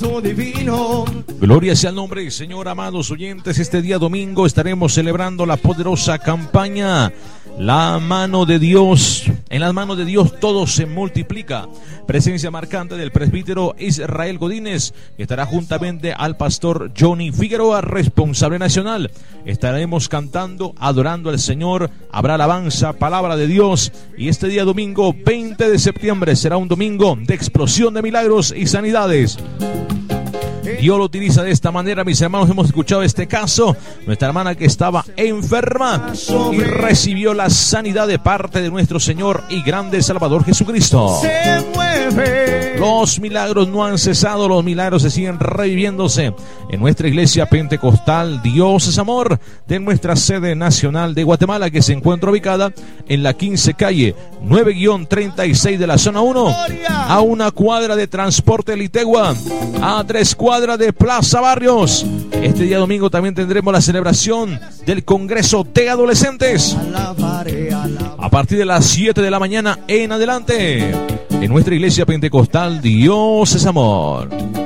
Espíritu divino. Gloria sea el nombre del Señor, amados oyentes. Este día domingo estaremos celebrando la poderosa campaña La Mano de Dios. En las manos de Dios todo se multiplica. Presencia marcante del presbítero Israel Godínez, que estará juntamente al pastor Johnny Figueroa, responsable nacional. Estaremos cantando, adorando al Señor. Habrá alabanza, palabra de Dios. Y este día domingo 20 de septiembre será un domingo de explosión de milagros y sanidades. Dios lo utiliza de esta manera, mis hermanos. Hemos escuchado este caso, nuestra hermana que estaba enferma y recibió la sanidad de parte de nuestro Señor y grande Salvador Jesucristo. Se mueve. Los milagros no han cesado, los milagros se siguen reviviéndose en nuestra iglesia pentecostal Dios es Amor, de nuestra sede nacional de Guatemala, que se encuentra ubicada en la 15 calle 9-36 de la zona 1, a una cuadra de Transporte Litegua, a 3 cuadras de Plaza Barrios. Este día domingo también tendremos la celebración del Congreso de Adolescentes a partir de las 7 de la mañana en adelante en nuestra iglesia pentecostal Dios es Amor.